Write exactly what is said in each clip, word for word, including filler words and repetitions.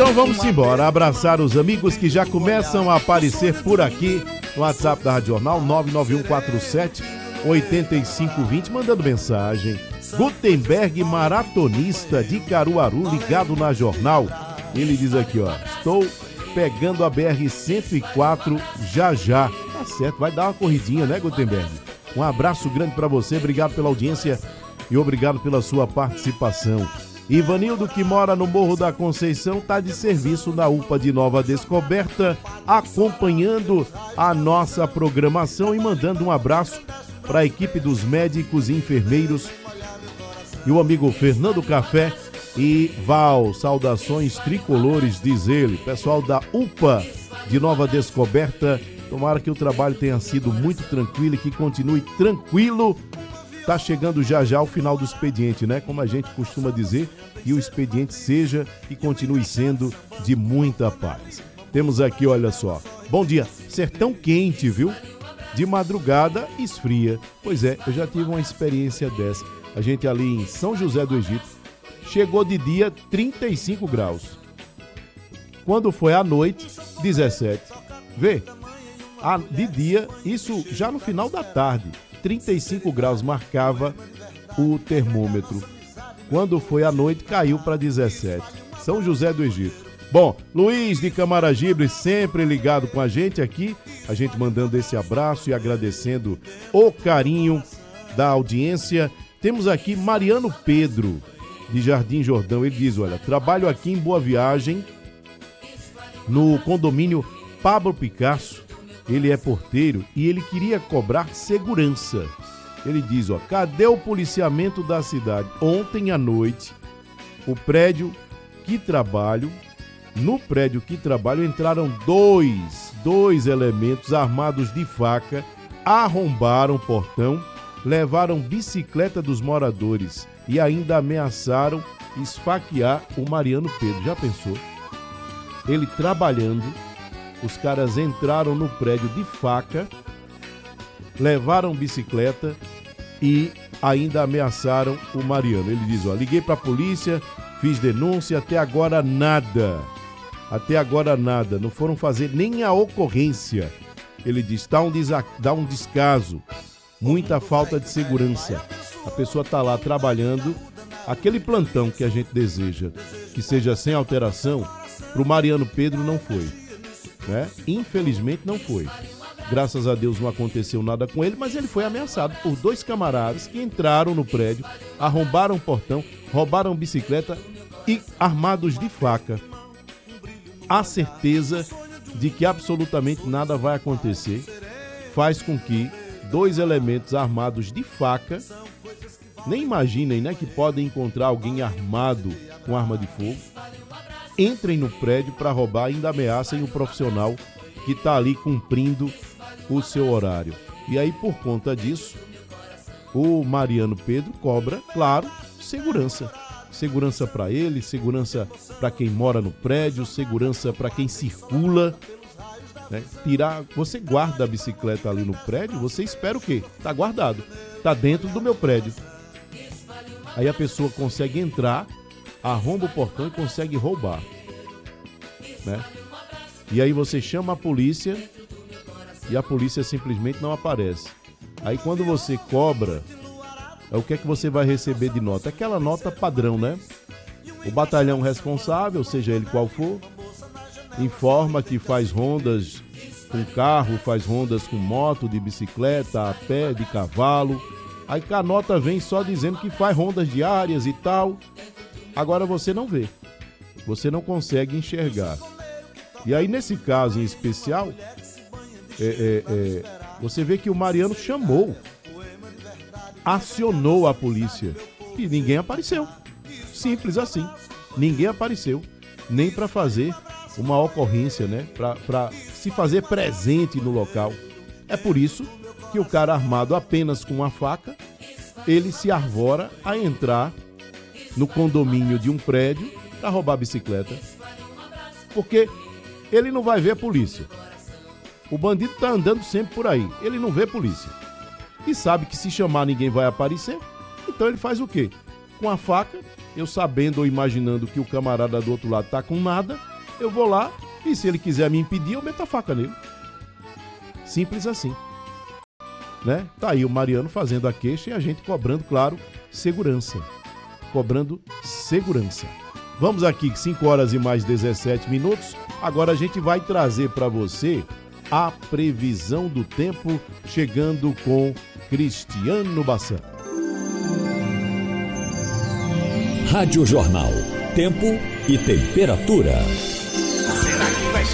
Então vamos embora, abraçar os amigos que já começam a aparecer por aqui no WhatsApp da Rádio Jornal, nove nove um quatro sete oito cinco dois zero, mandando mensagem. Gutenberg, maratonista de Caruaru, ligado na Jornal. Ele diz aqui, ó, estou pegando a B R cento e quatro já já. Tá certo, vai dar uma corridinha, né, Gutenberg? Um abraço grande para você, obrigado pela audiência e obrigado pela sua participação. Ivanildo, que mora no Morro da Conceição, está de serviço na U P A de Nova Descoberta, acompanhando a nossa programação e mandando um abraço para a equipe dos médicos e enfermeiros e o amigo Fernando Café e Val. Saudações tricolores, diz ele. Pessoal da U P A de Nova Descoberta, tomara que o trabalho tenha sido muito tranquilo e que continue tranquilo. Tá chegando já já o final do expediente, né? Como a gente costuma dizer, que o expediente seja e continue sendo de muita paz. Temos aqui, olha só. Bom dia. Sertão quente, viu? De madrugada esfria. Pois é, eu já tive uma experiência dessa. A gente ali em São José do Egito, chegou de dia trinta e cinco graus. Quando foi à noite, dezessete. Vê, de dia, isso já no final da tarde, trinta e cinco graus marcava o termômetro. Quando foi à noite, caiu para dezessete. São José do Egito. Bom, Luiz de Camaragibe, sempre ligado com a gente aqui, a gente mandando esse abraço e agradecendo o carinho da audiência. Temos aqui Mariano Pedro, de Jardim Jordão. Ele diz, olha, trabalho aqui em Boa Viagem, no condomínio Pablo Picasso. Ele é porteiro e ele queria cobrar segurança. Ele diz, ó, cadê o policiamento da cidade? Ontem à noite, o prédio que trabalho, no prédio que trabalho, entraram dois, dois elementos armados de faca, arrombaram o portão, levaram bicicleta dos moradores e ainda ameaçaram esfaquear o Mariano Pedro. Já pensou? Ele trabalhando, os caras entraram no prédio de faca, levaram bicicleta e ainda ameaçaram o Mariano. Ele diz, ó, liguei pra polícia, fiz denúncia, até agora nada. Até agora nada, não foram fazer nem a ocorrência. Ele diz, dá um, desa- dá um descaso, muita falta de segurança. A pessoa tá lá trabalhando, aquele plantão que a gente deseja que seja sem alteração, pro Mariano Pedro não foi. Né? Infelizmente não foi. Graças a Deus não aconteceu nada com ele, mas ele foi ameaçado por dois camaradas que entraram no prédio, arrombaram o portão, roubaram bicicleta e armados de faca. A certeza de que absolutamente nada vai acontecer faz com que dois elementos armados de faca, nem imaginem, né, que podem encontrar alguém armado com arma de fogo, entrem no prédio para roubar e ainda ameacem o profissional que está ali cumprindo o seu horário. E aí, por conta disso, o Mariano Pedro cobra, claro, segurança. Segurança para ele, segurança para quem mora no prédio, segurança para quem circula. Né? Tirar, você guarda a bicicleta ali no prédio, você espera o quê? Tá guardado, tá dentro do meu prédio. Aí a pessoa consegue entrar, arromba o portão e consegue roubar, né? E aí você chama a polícia e a polícia simplesmente não aparece. Aí quando você cobra, o que é que você vai receber de nota? Aquela nota padrão, né? O batalhão responsável, seja ele qual for, informa que faz rondas com carro, faz rondas com moto, de bicicleta, a pé, de cavalo. Aí a nota vem só dizendo que faz rondas diárias e tal. Agora você não vê, você não consegue enxergar. E aí nesse caso em especial, é, é, é, você vê que o Mariano chamou, acionou a polícia e ninguém apareceu. Simples assim, ninguém apareceu, nem para fazer uma ocorrência, né? Para se fazer presente no local. É por isso que o cara armado apenas com uma faca, ele se arvora a entrar no condomínio de um prédio para roubar a bicicleta. Porque ele não vai ver a polícia. O bandido tá andando sempre por aí, ele não vê polícia. E sabe que se chamar ninguém vai aparecer, então ele faz o quê? Com a faca, eu sabendo ou imaginando que o camarada do outro lado tá com nada, eu vou lá e se ele quiser me impedir, eu meto a faca nele. Simples assim. Né? Tá aí o Mariano fazendo a queixa e a gente cobrando, claro, segurança. Cobrando segurança. Vamos aqui, cinco horas e mais dezessete minutos. Agora a gente vai trazer para você a previsão do tempo, chegando com Cristiano Bassan. Rádio Jornal. Tempo e temperatura. Será que vai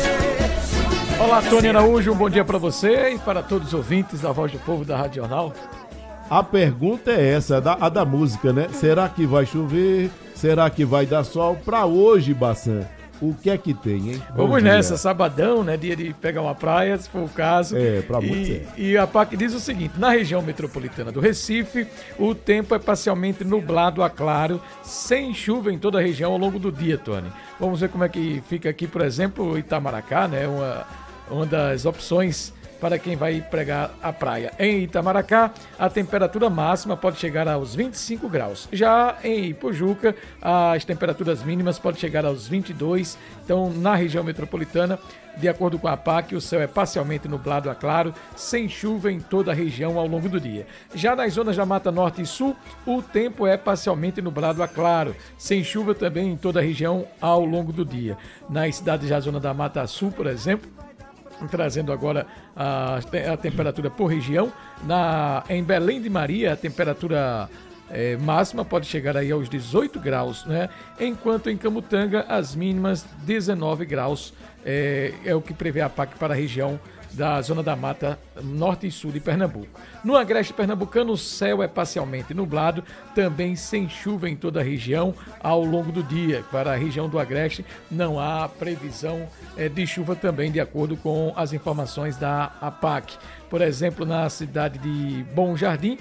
chover? Olá, Tony Araújo, um bom dia para você e para todos os ouvintes da Voz do Povo da Rádio Jornal. A pergunta é essa, a da, a da música, né? Será que vai chover? Será que vai dar sol? Para hoje, Bassan, o que é que tem, hein? Bom Vamos dia. nessa, sabadão, né? Dia de pegar uma praia, se for o caso. É, pra muitos e, é. e a P A C diz o seguinte: na região metropolitana do Recife, o tempo é parcialmente nublado a claro, sem chuva em toda a região ao longo do dia, Tony. Vamos ver como é que fica aqui, por exemplo, Itamaracá, né? Uma, uma das opções para quem vai pregar a praia. Em Itamaracá, a temperatura máxima pode chegar aos vinte e cinco graus. Já em Ipojuca, as temperaturas mínimas podem chegar aos vinte e dois. Então, na região metropolitana, de acordo com a P A C, o céu é parcialmente nublado a claro, sem chuva em toda a região ao longo do dia. Já nas zonas da Mata Norte e Sul, o tempo é parcialmente nublado a claro, sem chuva também em toda a região ao longo do dia. Nas cidades da zona da Mata Sul, por exemplo, trazendo agora a, a temperatura por região, na, em Belém de Maria a temperatura é, máxima pode chegar aí aos dezoito graus, né? Enquanto em Camutanga as mínimas dezenove graus, é, é o que prevê a P A C para a região da Zona da Mata Norte e Sul de Pernambuco. No Agreste Pernambucano, o céu é parcialmente nublado, também sem chuva em toda a região ao longo do dia. Para a região do Agreste, não há previsão é, de chuva também, de acordo com as informações da A P A C. Por exemplo, na cidade de Bom Jardim,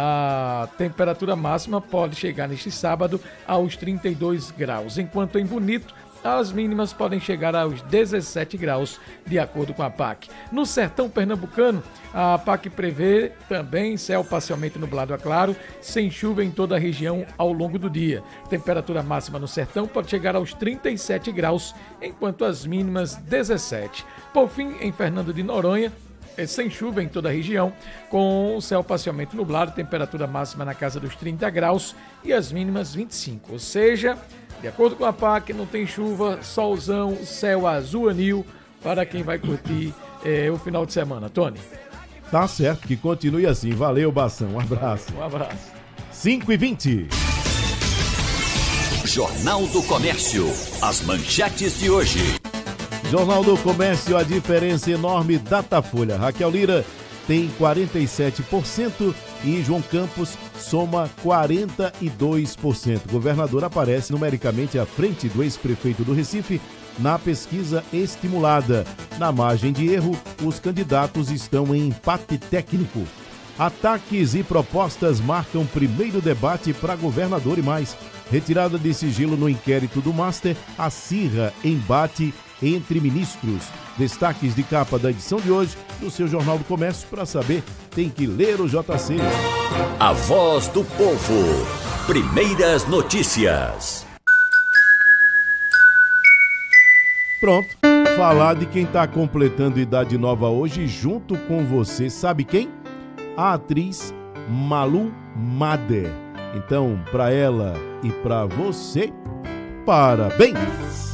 a temperatura máxima pode chegar neste sábado aos trinta e dois graus, enquanto em Bonito, as mínimas podem chegar aos dezessete graus, de acordo com a P A C. No sertão pernambucano, a P A C prevê também céu parcialmente nublado a claro, sem chuva em toda a região ao longo do dia. Temperatura máxima no sertão pode chegar aos trinta e sete graus, enquanto as mínimas dezessete. Por fim, em Fernando de Noronha, é sem chuva em toda a região, com o céu parcialmente nublado, temperatura máxima na casa dos trinta graus e as mínimas vinte e cinco. Ou seja, de acordo com a P A C, não tem chuva, solzão, céu azul anil para quem vai curtir é, o final de semana. Tony. Tá certo, que continue assim. Valeu, Bassan. Um abraço. Um abraço. cinco e vinte. Jornal do Comércio. As manchetes de hoje. Jornal do Comércio, a diferença enorme. Datafolha. Raquel Lira tem quarenta e sete por cento e João Campos soma quarenta e dois por cento. O governador aparece numericamente à frente do ex-prefeito do Recife na pesquisa estimulada. Na margem de erro, os candidatos estão em empate técnico. Ataques e propostas marcam primeiro debate para governador e mais. Retirada de sigilo no inquérito do Master acirra embate entre ministros. Destaques de capa da edição de hoje do seu Jornal do Comércio. Para saber, tem que ler o J C. A Voz do Povo. Primeiras notícias. Pronto. Falar de quem está completando idade nova hoje junto com você. Sabe quem? A atriz Malu Mader. Então, para ela e para você, parabéns!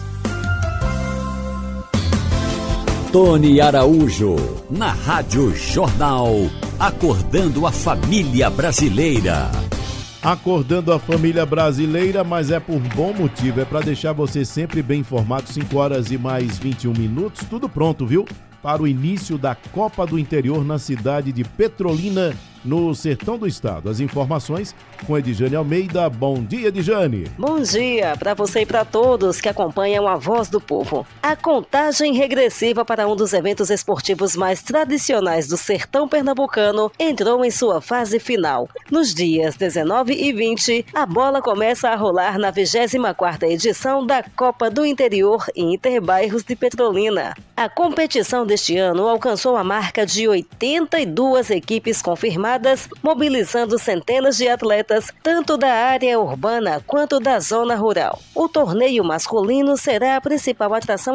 Tony Araújo, na Rádio Jornal, acordando a família brasileira. Acordando a família brasileira, mas é por bom motivo, é para deixar você sempre bem informado. Cinco horas e mais vinte e um minutos, tudo pronto, viu? Para o início da Copa do Interior na cidade de Petrolina, no sertão do estado. As informações com Edjane Almeida. Bom dia, Edjane. Bom dia para você e para todos que acompanham a Voz do Povo. A contagem regressiva para um dos eventos esportivos mais tradicionais do sertão pernambucano entrou em sua fase final. Nos dias dezenove e vinte, a bola começa a rolar na vigésima quarta edição da Copa do Interior Interbairros de Petrolina. A competição deste ano alcançou a marca de oitenta e duas equipes confirmadas programadas, mobilizando centenas de atletas, tanto da área urbana quanto da zona rural. O torneio masculino será a principal atração